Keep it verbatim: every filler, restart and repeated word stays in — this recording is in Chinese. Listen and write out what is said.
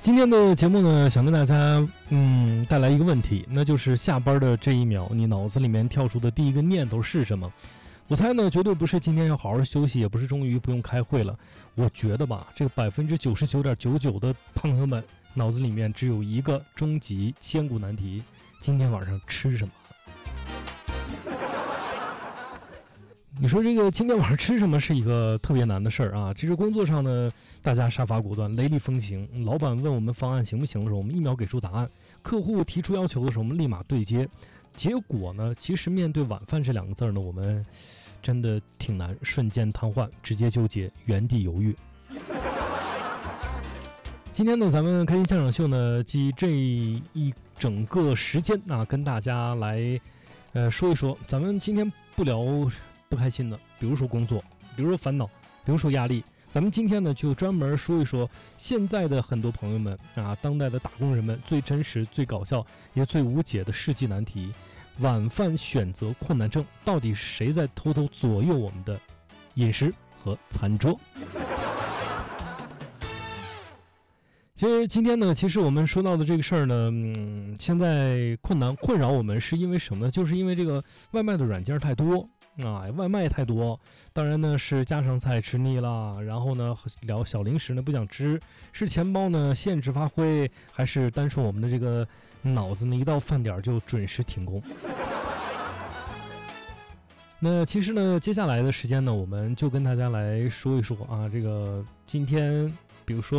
今天的节目呢，想跟大家嗯带来一个问题，那就是下班的这一秒，你脑子里面跳出的第一个念头是什么？我猜呢，绝对不是今天要好好休息，也不是终于不用开会了。我觉得吧，这个百分之九十九点九九的朋友们脑子里面只有一个终极千古难题：今天晚上吃什么？你说这个今天晚上吃什么是一个特别难的事儿啊！其实工作上呢，大家杀伐果断，雷厉风行。老板问我们方案行不行的时候，我们一秒给出答案；客户提出要求的时候，我们立马对接。结果呢，其实面对晚饭这两个字呢，我们真的挺难，瞬间瘫痪，直接纠结，原地犹豫。今天呢，咱们开心现场秀呢，基这一整个时间啊，跟大家来呃说一说，咱们今天不聊不开心的，比如说工作，比如说烦恼，比如说压力，咱们今天呢就专门说一说现在的很多朋友们啊，当代的打工人们最真实、最搞笑也最无解的世纪难题：晚饭选择困难症，到底谁在偷偷左右我们的饮食和餐桌？其实今天呢，其实我们说到的这个事儿呢，嗯，现在困难困扰我们是因为什么呢？就是因为这个外卖的软件太多。啊，外卖太多，当然呢是家常菜吃腻了，然后呢聊小零食呢不想吃，是钱包呢限制发挥，还是单说我们的这个脑子呢一到饭点就准时停工？那其实呢，接下来的时间呢，我们就跟大家来说一说啊，这个今天比如说